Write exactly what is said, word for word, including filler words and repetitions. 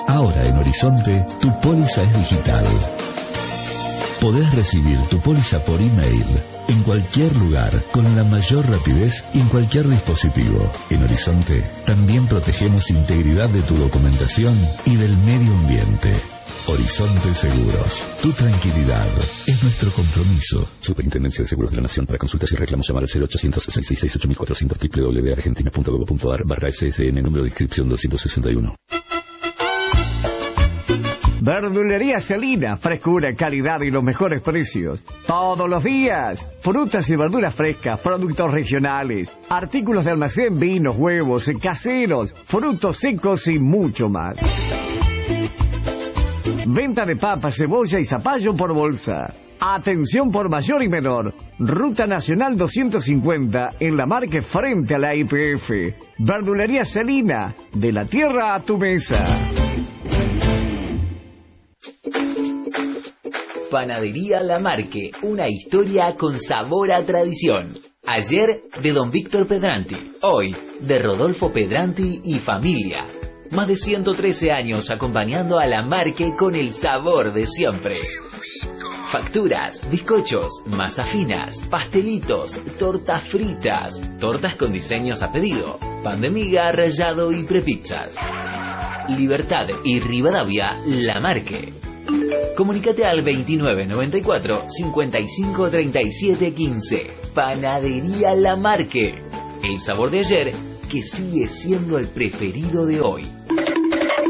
Ahora en Horizonte, tu póliza es digital. Podés recibir tu póliza por email, en cualquier lugar, con la mayor rapidez y en cualquier dispositivo. En Horizonte también protegemos integridad de tu documentación y del medio ambiente. Horizonte Seguros. Tu tranquilidad es nuestro compromiso. Superintendencia de Seguros de la Nación. Para consultas y reclamos llamar al cero ochocientos seiscientos sesenta y ocho mil cuatrocientos doble u doble u doble u punto argentina punto gov punto ar barra S S N número de inscripción doscientos sesenta y uno. Verdulería Celina, frescura, calidad y los mejores precios. Todos los días. Frutas y verduras frescas, productos regionales, artículos de almacén, vinos, huevos, caseros, frutos secos y mucho más. Venta de papas, cebolla y zapallo por bolsa. Atención por mayor y menor. Ruta Nacional doscientos cincuenta en La Marque frente a la I P F. Verdulería Celina, de la tierra a tu mesa. Panadería La Marque, una historia con sabor a tradición. Ayer de don Víctor Pedranti, hoy de Rodolfo Pedranti y familia. Más de ciento trece años acompañando a La Marque con el sabor de siempre. Facturas, bizcochos, masas finas, pastelitos, tortas fritas, tortas con diseños a pedido, pan de miga, rallado y prepizzas. Libertad y Rivadavia, La Marque. Comunícate al veintinueve noventa y cuatro cincuenta y cinco treinta y siete quince. Panadería La Marque. El sabor de ayer que sigue siendo el preferido de hoy.